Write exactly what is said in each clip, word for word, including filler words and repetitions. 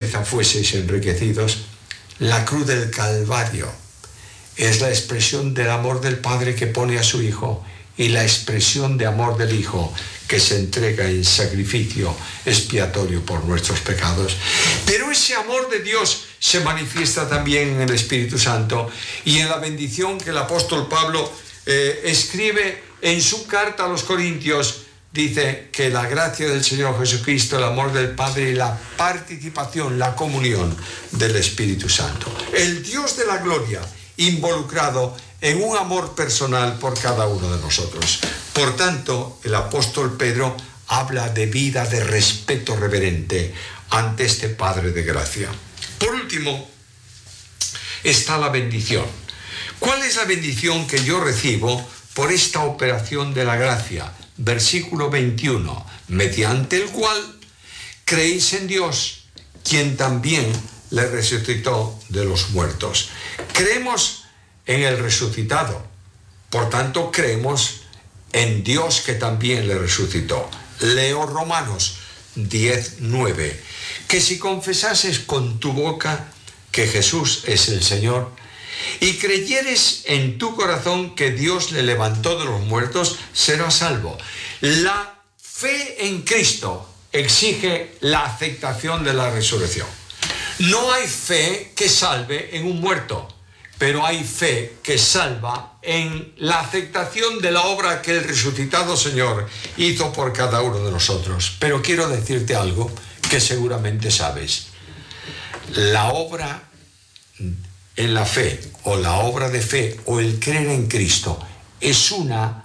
pobreza fueseis enriquecidos. La cruz del Calvario es la expresión del amor del Padre que pone a su Hijo y la expresión de amor del Hijo que se entrega en sacrificio expiatorio por nuestros pecados. Pero ese amor de Dios se manifiesta también en el Espíritu Santo y en la bendición que el apóstol Pablo eh, escribe en su carta a los Corintios. Dice que la gracia del Señor Jesucristo, el amor del Padre y la participación, la comunión del Espíritu Santo. El Dios de la gloria involucrado en un amor personal por cada uno de nosotros. Por tanto, el apóstol Pedro habla de vida de respeto reverente ante este Padre de gracia. Por último, está la bendición. ¿Cuál es la bendición que yo recibo por esta operación de la gracia? Versículo veintiuno, mediante el cual creéis en Dios, quien también le resucitó de los muertos. Creemos en el resucitado, por tanto creemos en Dios que también le resucitó. Leo Romanos diez, nueve, que si confesases con tu boca que Jesús es el Señor, y creyeres en tu corazón que Dios le levantó de los muertos, serás salvo. La fe en Cristo exige la aceptación de la resurrección. No hay fe que salve en un muerto, pero hay fe que salva en la aceptación de la obra que el resucitado Señor hizo por cada uno de nosotros. Pero quiero decirte algo que seguramente sabes. La obra en la fe, o la obra de fe, o el creer en Cristo, es una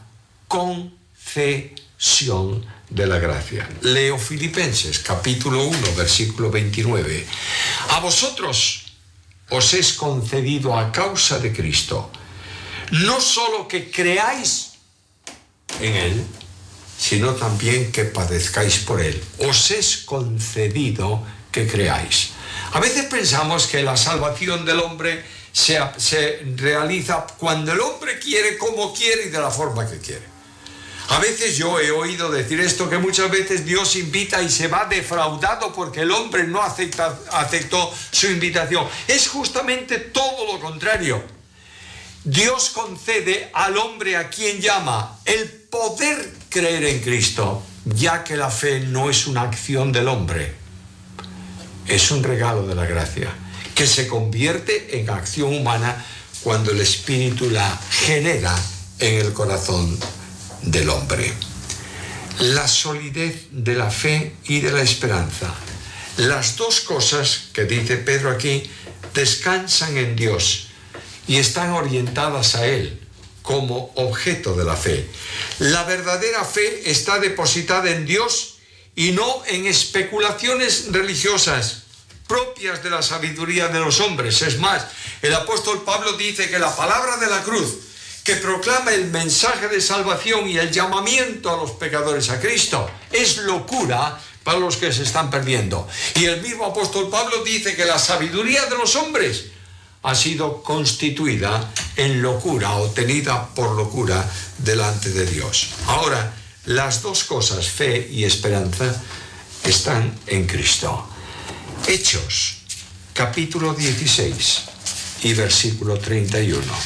concesión de la gracia. Leo Filipenses, capítulo uno, versículo veintinueve. A vosotros os es concedido a causa de Cristo, no solo que creáis en Él, sino también que padezcáis por Él. Os es concedido que creáis. A veces pensamos que la salvación del hombre se, se realiza cuando el hombre quiere, como quiere y de la forma que quiere. A veces yo he oído decir esto, que muchas veces Dios invita y se va defraudado porque el hombre no acepta, aceptó su invitación. Es justamente todo lo contrario. Dios concede al hombre a quien llama el poder creer en Cristo, ya que la fe no es una acción del hombre, es un regalo de la gracia, que se convierte en acción humana cuando el Espíritu la genera en el corazón del hombre. La solidez de la fe y de la esperanza. Las dos cosas que dice Pedro aquí descansan en Dios y están orientadas a Él como objeto de la fe. La verdadera fe está depositada en Dios y no en especulaciones religiosas propias de la sabiduría de los hombres. Es más, el apóstol Pablo dice que la palabra de la cruz, que proclama el mensaje de salvación y el llamamiento a los pecadores a Cristo, es locura para los que se están perdiendo. Y el mismo apóstol Pablo dice que la sabiduría de los hombres ha sido constituida en locura o tenida por locura delante de Dios. Ahora, las dos cosas, fe y esperanza, están en Cristo. Hechos, capítulo dieciséis y versículo treinta y uno.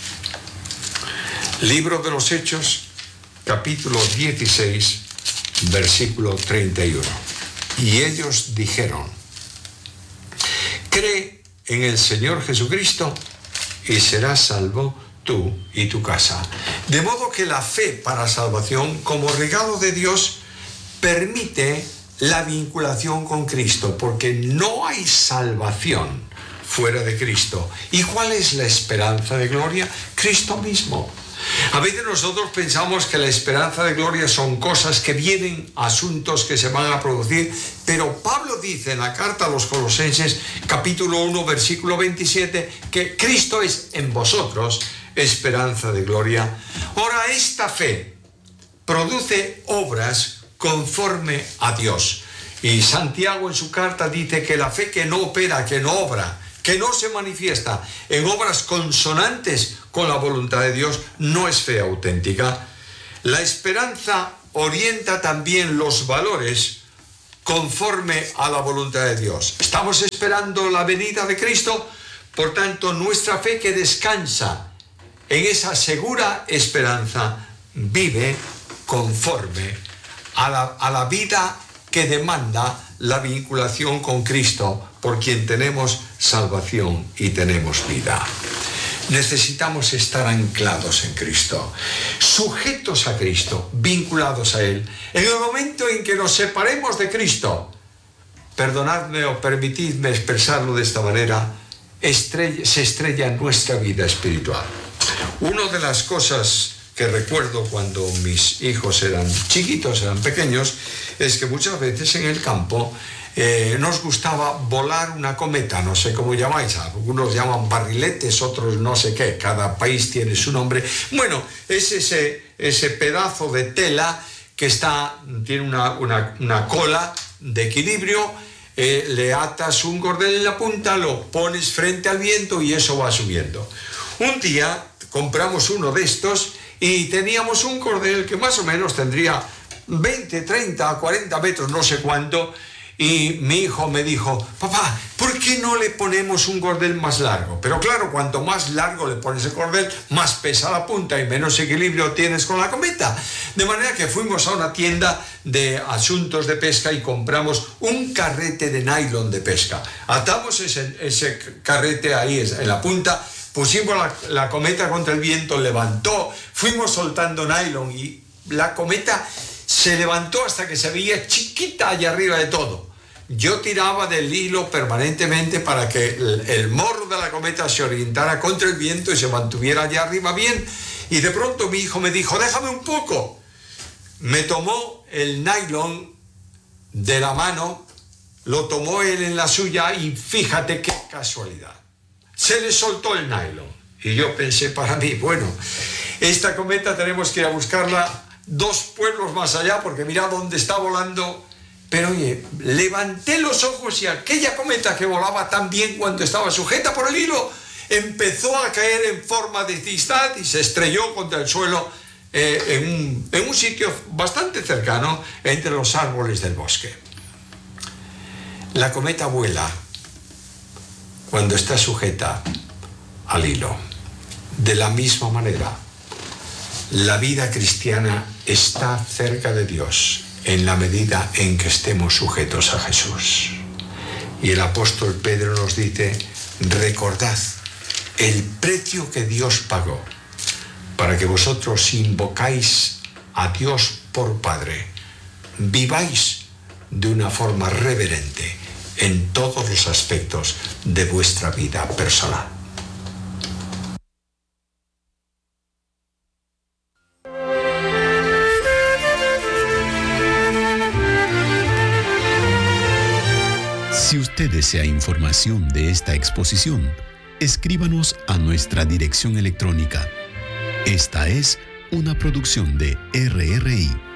Libro de los Hechos, capítulo dieciséis, versículo treinta y uno. Y ellos dijeron: cree en el Señor Jesucristo y serás salvo tú y tu casa. De modo que la fe para salvación, como regalo de Dios, permite la vinculación con Cristo, porque no hay salvación fuera de Cristo. ¿Y cuál es la esperanza de gloria? Cristo mismo. A veces nosotros pensamos que la esperanza de gloria son cosas que vienen, asuntos que se van a producir, pero Pablo dice en la carta a los Colosenses, capítulo uno, versículo veintisiete, que Cristo es en vosotros esperanza de gloria. Ahora, esta fe produce obras conforme a Dios. Y Santiago en su carta dice que la fe que no opera, que no obra, que no se manifiesta en obras consonantes con la voluntad de Dios, no es fe auténtica. La esperanza orienta también los valores conforme a la voluntad de Dios. Estamos esperando la venida de Cristo, por tanto, nuestra fe que descansa en esa segura esperanza vive conforme a la, a la vida que demanda la vinculación con Cristo, por quien tenemos salvación y tenemos vida. Necesitamos estar anclados en Cristo, sujetos a Cristo, vinculados a Él. En el momento en que nos separemos de Cristo, perdonadme o permitidme expresarlo de esta manera, estrella, se estrella en nuestra vida espiritual. Una de las cosas que recuerdo cuando mis hijos eran chiquitos, eran pequeños, es que muchas veces en el campo eh, nos gustaba volar una cometa, no sé cómo llamáis, algunos llaman barriletes, otros no sé qué, cada país tiene su nombre. Bueno, es ese, ese pedazo de tela que está, tiene una, una, una cola de equilibrio, eh, le atas un cordel en la punta, lo pones frente al viento y eso va subiendo. Un día compramos uno de estos y teníamos un cordel que más o menos tendría veinte, treinta, cuarenta metros, no sé cuánto, y mi hijo me dijo: papá, ¿por qué no le ponemos un cordel más largo? Pero claro, cuanto más largo le pones el cordel, más pesa la punta y menos equilibrio tienes con la cometa. De manera que fuimos a una tienda de asuntos de pesca y compramos un carrete de nylon de pesca. Atamos ese, ese carrete ahí en la punta, pusimos la, la cometa contra el viento, levantó, fuimos soltando nylon y la cometa se levantó hasta que se veía chiquita allá arriba de todo. Yo tiraba del hilo permanentemente para que el, el morro de la cometa se orientara contra el viento y se mantuviera allá arriba bien. Y de pronto mi hijo me dijo: déjame un poco. Me tomó el nylon de la mano, lo tomó él en la suya y fíjate qué casualidad. Se le soltó el nylon. Y yo pensé para mí, bueno, esta cometa tenemos que ir a buscarla dos pueblos más allá, porque mira dónde está volando. Pero oye, levanté los ojos y aquella cometa que volaba tan bien cuando estaba sujeta por el hilo, empezó a caer en forma de cristal y se estrelló contra el suelo eh, en, un, en un sitio bastante cercano entre los árboles del bosque. La cometa vuela cuando está sujeta al hilo. De la misma manera, la vida cristiana está cerca de Dios en la medida en que estemos sujetos a Jesús. Y el apóstol Pedro nos dice: recordad el precio que Dios pagó para que vosotros, si invocáis a Dios por Padre, viváis de una forma reverente en todos los aspectos de vuestra vida personal. Si usted desea información de esta exposición, escríbanos a nuestra dirección electrónica. Esta es una producción de R R I.